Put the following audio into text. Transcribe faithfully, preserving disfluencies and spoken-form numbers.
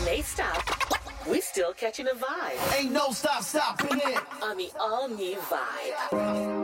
When they stop, we still catching a vibe. Ain't no stop stopping it. On the all-new Vibe.